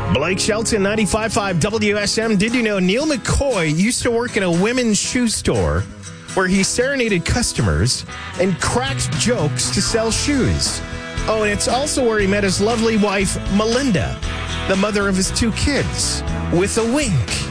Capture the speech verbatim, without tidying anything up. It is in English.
Blake Shelton, ninety-five point five W S M. Did you know Neil McCoy used to work in a women's shoe store where he serenaded customers and cracked jokes to sell shoes? Oh, and it's also where he met his lovely wife, Melinda, the mother of his two kids, with a wink.